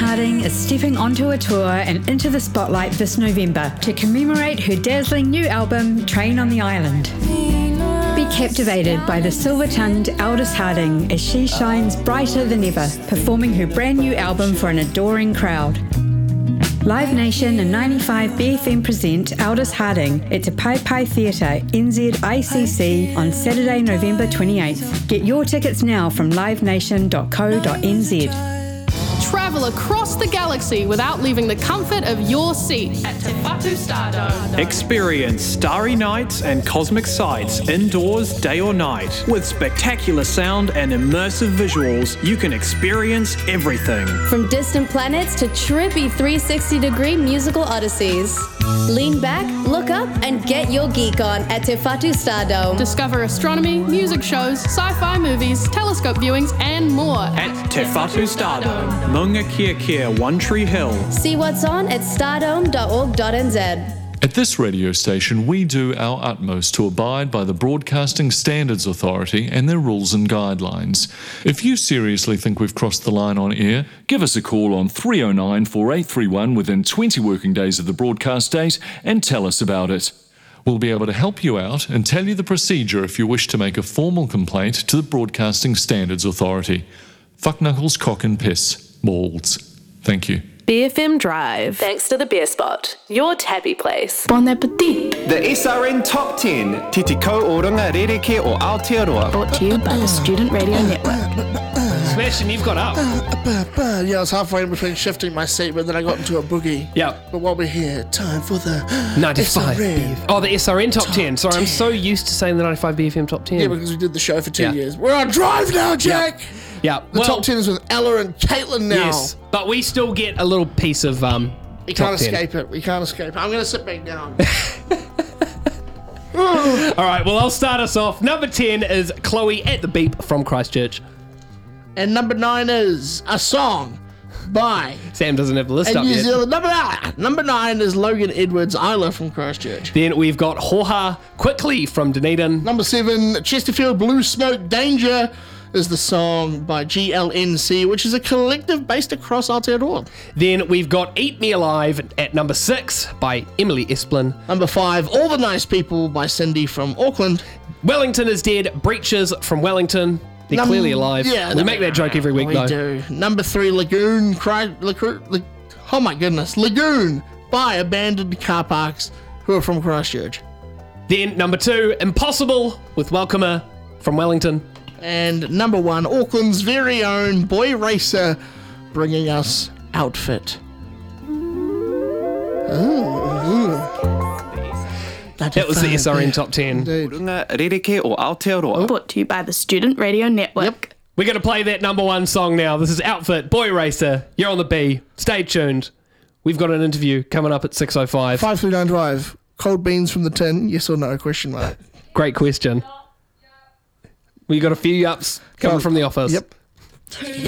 Harding is stepping onto a tour and into the spotlight this November to commemorate her dazzling new album, Train on the Island. Be captivated by the silver-tongued Aldous Harding as she shines brighter than ever, performing her brand new album for an adoring crowd. Live Nation and 95 BFM present Aldous Harding at Te Pai Pai Theatre, NZICC on Saturday, November 28th. Get your tickets now from livenation.co.nz. Travel across the galaxy without leaving the comfort of your seat at Te Whatu Stardome. Experience starry nights and cosmic sights indoors, day or night. With spectacular sound and immersive visuals, you can experience everything. From distant planets to trippy 360-degree musical odysseys. Lean back, look up, and get your geek on at Te Whatu Stardome. Discover astronomy, music shows, sci-fi movies, telescope viewings, and more At Te Whatu Stardome, Maunga Kia Kia, One Tree Hill. See what's on at stardome.org.nz. At this radio station, we do our utmost to abide by the Broadcasting Standards Authority and their rules and guidelines. If you seriously think we've crossed the line on air, give us a call on 309 4831 within 20 working days of the broadcast date and tell us about it. We'll be able to help you out and tell you the procedure if you wish to make a formal complaint to the Broadcasting Standards Authority. Fuck knuckles, cock and piss. Balls. Thank you. BFM Drive. Thanks to the Beer Spot, your tabby place. Bon appetit. The SRN Top 10, Te Ko o Runga Rereke o Aotearoa. Brought to you by the Student Radio Network. Smash, and you've got up. Yeah, I was halfway in between shifting my seat, but then I got into a boogie. Yeah. But while we're here, time for the 95 SRN. BFM. Oh, the SRN Top 10. Sorry, I'm 10. so used to saying the 95 BFM Top 10. Yeah, because we did the show for 2 Yeah. years. We're on Drive now, Jack! Yeah. The top 10 is with Ella and Caitlin now. Yes, but we still get a little piece of We top can't 10. escape it. We can't escape it. I'm going to sit back down. All right, well, I'll start us off. Number 10 is Chloe at the Beep from Christchurch. And number 9 is a song by Sam doesn't have the list up New yet. Zealand. Number 9 is Logan Edwards Isla from Christchurch. Then we've got Hoha Quickly from Dunedin. Number 7, Chesterfield Blue Smoke Danger is the song by GLNC, which is a collective based across Aotearoa. Then we've got Eat Me Alive at number 6 by Emily Esplin. Number 5, All the Nice People by Cindy from Auckland. Wellington is Dead, Breaches from Wellington. They're clearly alive. Yeah, we make that joke every week, we though. do. Number 3, Lagoon by Abandoned Car Parks, who are from Christchurch. Then number 2, Impossible with Welcomer from Wellington. And number 1, Auckland's very own Boy Racer, bringing us Outfit. That was the SRN Top 10. Runga Rereke o Aotearoa. Brought to you by the Student Radio Network. Yep. We're going to play that number 1 song now. This is Outfit, Boy Racer. You're on the B. Stay tuned. We've got an interview coming up at 6:05. 539 Drive, cold beans from the tin, yes or no, question mark. Great question. We got a few yups coming from the office. Yep.